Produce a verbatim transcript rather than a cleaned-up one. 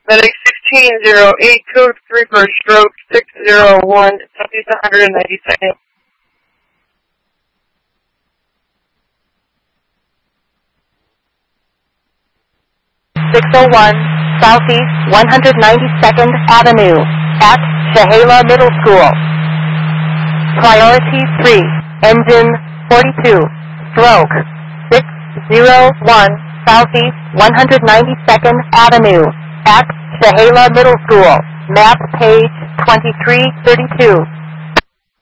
Medic sixteen oh eight, code three for stroke six oh one, southeast one hundred ninety-second. six oh one, southeast one hundred ninety-second Avenue, at Shahala Middle School. Priority three, engine forty-two, stroke six oh one, southeast one hundred ninety-second Avenue, at Shahala Middle School. Map page twenty-three thirty-two.